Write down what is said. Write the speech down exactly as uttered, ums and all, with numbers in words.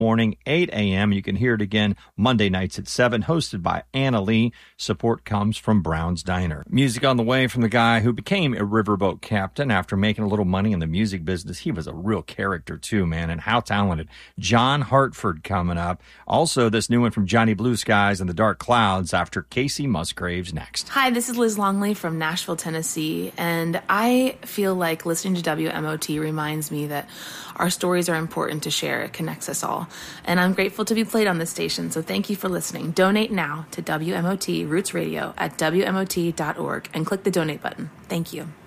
morning, eight a.m. You can hear it again Monday nights at seven, hosted by Anna Lee. Support comes from Brown's Diner. Music on the way from the guy who became a riverboat captain after making a little money in the music business. He was a real character too, man, and how talented. John Hartford coming up. Also, this new one from Johnny Blue Skies and the Dark Clouds after Casey Musgraves next. Hi, this is Liz Longley from Nashville, Tennessee, and I feel like listening to W M O T reminds me that our stories are important to share. It connects us all. And I'm grateful to be played on this station, so thank you for listening. Donate now to W M O T Roots Radio at W M O T dot org and click the donate button. Thank you.